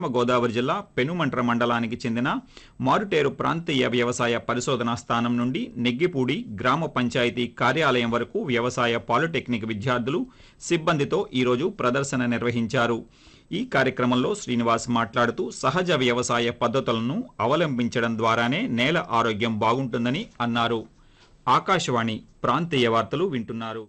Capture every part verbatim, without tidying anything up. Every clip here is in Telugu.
పశ్చిమ గోదావరి జిల్లా పెనుమంట్ర మండలానికి చెందిన మారుటేరు ప్రాంతీయ వ్యవసాయ పరిశోధనా స్థానం నుండి నెగ్గిపూడి గ్రామ పంచాయతీ కార్యాలయం వరకు వ్యవసాయ పాలిటెక్నిక్ విద్యార్థులు సిబ్బందితో ఈరోజు ప్రదర్శన నిర్వహించారు. ఈ కార్యక్రమంలో శ్రీనివాస్ మాట్లాడుతూ సహజ వ్యవసాయ పద్ధతులను అవలంబించడం ద్వారానే నేల ఆరోగ్యం బాగుంటుందని అన్నారు. ఆకాశవాణి ప్రాంతీయ వార్తలు వింటున్నారు.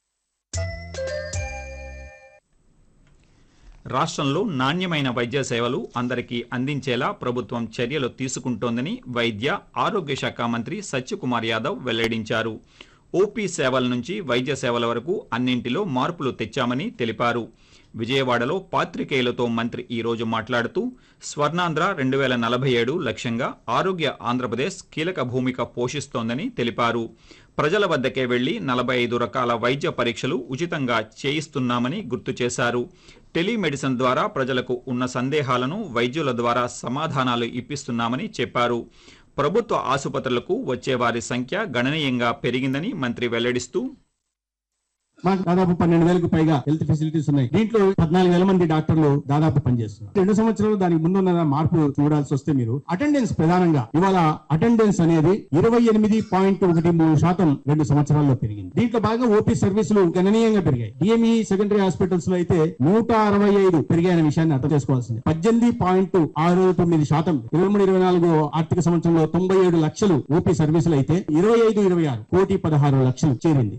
రాష్ట్రంలో నాణ్యమైన వైద్య సేవలు అందరికీ అందించేలా ప్రభుత్వం చర్యలు తీసుకుంటోందని వైద్య ఆరోగ్య శాఖ మంత్రి సత్యకుమార్ యాదవ్ వెల్లడించారు. ఓపీ సేవల నుంచి వైద్య సేవల వరకు అన్నింటిలో మార్పులు తెచ్చామని తెలిపారు. విజయవాడలో పాత్రికేయులతో మంత్రి ఈరోజు మాట్లాడుతూ స్వర్ణాంధ్ర రెండు వేల నలభై ఏడు లక్ష్యంగా ఆరోగ్య ఆంధ్రప్రదేశ్ కీలక భూమిక పోషిస్తోందని తెలిపారు. ప్రజల వద్దకే వెళ్లి నలభై ఐదు రకాల వైద్య పరీక్షలు ఉచితంగా చేయిస్తున్నామని గుర్తు చేశారు. టెలిమెడిసిన్ ద్వారా ప్రజలకు ఉన్న సందేహాలను వైద్యుల ద్వారా సమాధానాలు ఇప్పిస్తున్నామని చెప్పారు. ప్రభుత్వ ఆసుపత్రులకు వచ్చే వారి సంఖ్య గణనీయంగా పెరిగిందని మంత్రి వెల్లడిస్తూ మాకు దాదాపు పన్నెండు వేలకు పైగా హెల్త్ ఫెసిలిటీస్ ఉన్నాయి. దీంట్లో పద్నాలుగు వేల మంది డాక్టర్లు దాదాపు పనిచేస్తున్నారు. రెండు సంవత్సరాలు దానికి ముందున్న మార్పు చూడాల్సి వస్తే మీరు అటెండెన్స్ ప్రధానంగా ఇవాళ అటెండెన్స్ అనేది ఇరవై ఎనిమిది పాయింట్ ఒకటి మూడు శాతం రెండు సంవత్సరాల్లో పెరిగింది. దీంట్లో బాగా ఓపీ సర్వీసులు గణనీయంగా పెరిగాయి. డిఎంఈ సెకండరీ హాస్పిటల్స్ లో అయితే నూట అరవై ఐదు పెరిగాయనే విషయాన్ని అర్థం చేసుకోవాల్సింది. పద్దెనిమిది పాయింట్ ఆరు తొమ్మిది శాతం ఇరవై మూడు ఇరవై నాలుగు ఆర్థిక సంవత్సరంలో తొంభై ఏడు లక్షలు ఓపీ సర్వీసులు అయితే ఇరవై ఐదు ఇరవై ఆరు కోటి పదహారు లక్షలు చేరింది.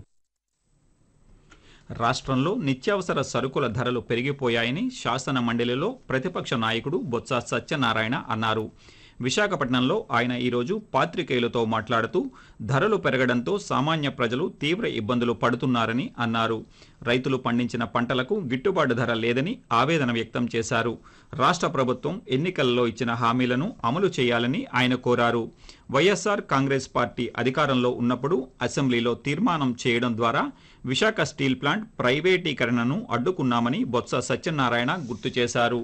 రాష్ట్రంలో నిత్యావసర సరుకుల ధరలు పెరిగిపోయాయని శాసన మండలిలో ప్రతిపక్ష నాయకుడు బొత్స సత్యనారాయణ అన్నారు. విశాఖపట్నంలో ఆయన ఈరోజు పాత్రికేయులతో మాట్లాడుతూ ధరలు పెరగడంతో సామాన్య ప్రజలు తీవ్ర ఇబ్బందులు పడుతున్నారని అన్నారు. రైతులు పండించిన పంటలకు గిట్టుబాటు ధర లేదని ఆవేదన వ్యక్తం చేశారు. రాష్ట్ర ప్రభుత్వం ఎన్నికల్లో ఇచ్చిన హామీలను అమలు చేయాలని ఆయన కోరారు. వైఎస్ఆర్ కాంగ్రెస్ పార్టీ అధికారంలో ఉన్నప్పుడు అసెంబ్లీలో తీర్మానం చేయడం ద్వారా విశాఖ స్టీల్ ప్లాంట్ ప్రైవేటీకరణను అడ్డుకున్నామని బొత్స సత్యనారాయణ గుర్తు చేశారు.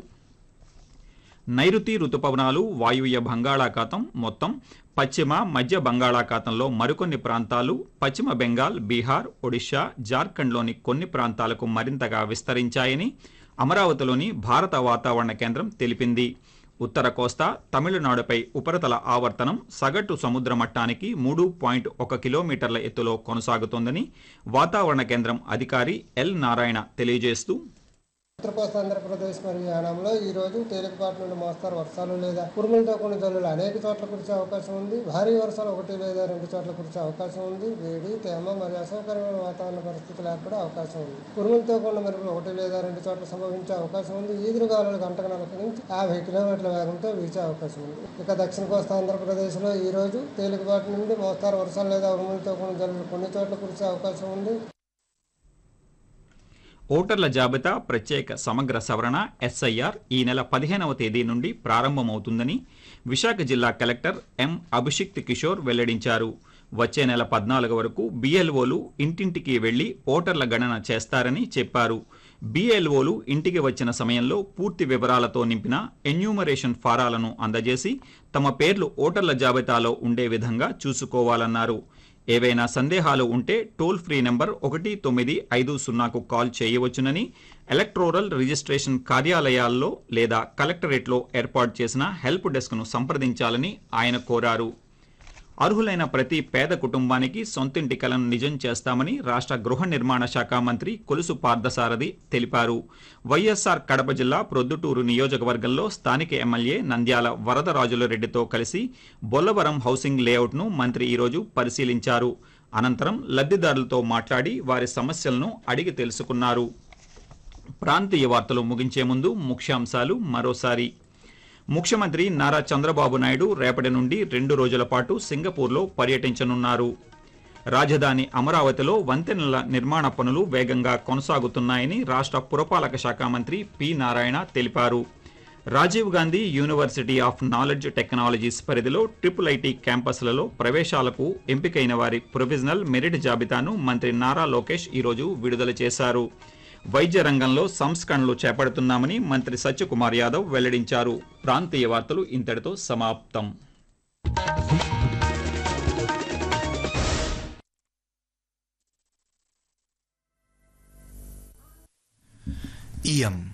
నైరుతి రుతుపవనాలు వాయువ్య బంగాళాఖాతం మొత్తం పశ్చిమ మధ్య బంగాళాఖాతంలో మరికొన్ని ప్రాంతాలు పశ్చిమ బెంగాల్, బీహార్, ఒడిషా, జార్ఖండ్లోని కొన్ని ప్రాంతాలకు మరింతగా విస్తరించాయని అమరావతిలోని భారత వాతావరణ కేంద్రం తెలిపింది. ఉత్తర కోస్తా, తమిళనాడుపై ఉపరితల ఆవర్తనం సగటు సముద్ర మట్టానికి మూడు పాయింట్ ఒక కిలోమీటర్ల ఎత్తులో కొనసాగుతోందని వాతావరణ కేంద్రం అధికారి ఎల్ నారాయణ తెలియజేస్తూ ఉత్తర కోస్తా ఆంధ్రప్రదేశ్ మరియు యానాంలో ఈ రోజు తేలికపాటి నుండి మోస్తారు వర్షాలు లేదా ఉరుములతో కొన్ని జల్లులు అనేక చోట్ల కురిసే అవకాశం ఉంది. భారీ వర్షాలు ఒకటి లేదా రెండు చోట్ల కురిసే అవకాశం ఉంది. వేడి, తేమ మరియు అసౌకర్యమైన వాతావరణ పరిస్థితులు ఏర్పడే అవకాశం ఉంది. ఉరుములతో కూడిన మెరుపులు ఒకటి లేదా రెండు చోట్ల సంభవించే అవకాశం ఉంది. ఈదురుగాలులు గంటకు నలభై నుంచి యాభై కిలోమీటర్ల వేగంతో వీచే అవకాశం ఉంది. ఇక దక్షిణ కోస్తా ఆంధ్రప్రదేశ్ లో ఈ రోజు తేలికపాటి నుండి మోస్తారు వర్షాలు లేదా ఉరుములతో కూడిన జల్లులు కొన్ని చోట్ల కురిసే అవకాశం ఉంది. ఓటర్ల జాబితా ప్రత్యేక సమగ్ర సవరణ ఎస్ఐఆర్ ఈ నెల పదిహేనవ తేదీ నుండి ప్రారంభమవుతుందని విశాఖ జిల్లా కలెక్టర్ ఎం అభిషిక్త్ కిషోర్ వెల్లడించారు. వచ్చే నెల పద్నాలుగు వరకు బీఎల్ఓలు ఇంటింటికి వెళ్లి ఓటర్ల గణన చేస్తారని చెప్పారు. బీఎల్ఓలు ఇంటికి వచ్చిన సమయంలో పూర్తి వివరాలతో నింపిన ఎన్యూమరేషన్ ఫారాలను అందజేసి తమ పేర్లు ఓటర్ల జాబితాలో ఉండే విధంగా చూసుకోవాలన్నారు. ఏవైనా సందేహాలు ఉంటే టోల్ ఫ్రీ నెంబర్ ఒకటి తొమ్మిది ఐదు సున్నాకు కాల్ చేయవచ్చునని ఎలక్టోరల్ రిజిస్ట్రేషన్ కార్యాలయాల్లో లేదా కలెక్టరేట్లో ఏర్పాటు చేసిన హెల్ప్ డెస్క్ను సంప్రదించాలని ఆయన కోరారు. అర్హులైన ప్రతి పేద కుటుంబానికి సొంతింటి కలను నిజం చేస్తామని రాష్ట్ర గృహ నిర్మాణ శాఖ మంత్రి కొలుసు పార్థసారథి తెలిపారు. వైఎస్ఆర్ కడప జిల్లా ప్రొద్దుటూరు నియోజకవర్గంలో స్థానిక ఎమ్మెల్యే నంద్యాల వరదరాజులరెడ్డితో కలిసి బొల్లవరం హౌసింగ్ లేఅవుట్ను మంత్రి ఈరోజు పరిశీలించారు. అనంతరం లబ్ధిదారులతో మాట్లాడి వారి సమస్యలను అడిగి తెలుసుకున్నారు. ప్రాంతీయ వార్తలు ముగించే ముందు ముఖ్యాంశాలు మరోసారి. ముఖ్యమంత్రి నారా చంద్రబాబు నాయుడు రేపటి నుండి రెండు రోజుల పాటు సింగపూర్లో పర్యటించనున్నారు. రాజధాని అమరావతిలో వంతెనల నిర్మాణ పనులు వేగంగా కొనసాగుతున్నాయని రాష్ట్ర పురపాలక శాఖ మంత్రి పి నారాయణ తెలిపారు. Rajiv Gandhi university of knowledge technologies పరిధిలో ట్రిపుల్ ఐటీ క్యాంపస్లలో ప్రవేశాలకు ఎంపికైన వారి ప్రొవిజనల్ మెరిట్ జాబితాను మంత్రి నారా లోకేష్ ఈరోజు విడుదల చేశారు. వైద్య రంగంలో సంస్కరణలు చేపడుతున్నామని మంత్రి సత్యకుమార్ యాదవ్ వెల్లడించారు. ప్రాంతీయ వార్తలు ఇంతటితో సమాప్తం. ఇయం